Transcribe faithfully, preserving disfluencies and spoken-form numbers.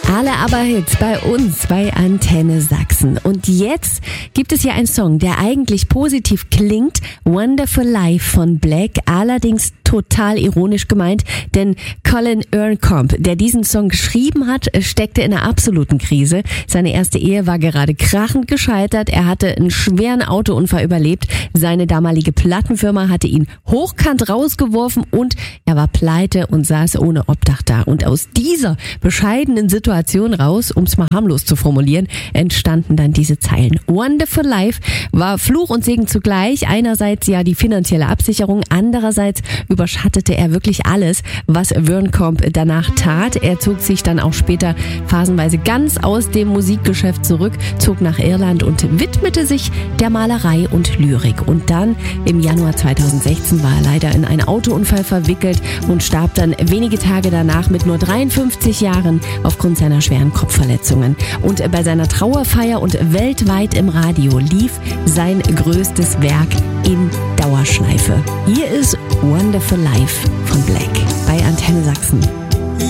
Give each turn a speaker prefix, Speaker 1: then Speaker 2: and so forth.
Speaker 1: Alle Aber-Hits bei uns bei Antenne Sachsen. Und jetzt gibt es hier einen Song, der eigentlich positiv klingt. Wonderful Life von Black, allerdings total ironisch gemeint, denn Colin Earncombe, der diesen Song geschrieben hat, steckte in einer absoluten Krise. Seine erste Ehe war gerade krachend gescheitert. Er hatte einen schweren Autounfall überlebt. Seine damalige Plattenfirma hatte ihn hochkant rausgeworfen und er war pleite und saß ohne Obdach da. Und aus dieser bescheidenen Situation raus, um es mal harmlos zu formulieren, entstanden dann diese Zeilen. Wonderful Life war Fluch und Segen zugleich. Einerseits ja die finanzielle Absicherung, andererseits überschattete er wirklich alles, was Earncombe danach tat. Er zog sich dann auch später phasenweise ganz aus dem Musikgeschäft zurück, zog nach Irland und widmete sich der Malerei und Lyrik. Und dann im Januar zweitausendsechzehn war er leider in einen Autounfall verwickelt und starb dann wenige Tage danach mit nur dreiundfünfzig Jahren aufgrund seiner schweren Kopfverletzungen. Und bei seiner Trauerfeier und weltweit im Radio lief sein größtes Werk in Dauerschleife. Hier ist Wonderful Life von Black bei Antenne Sachsen.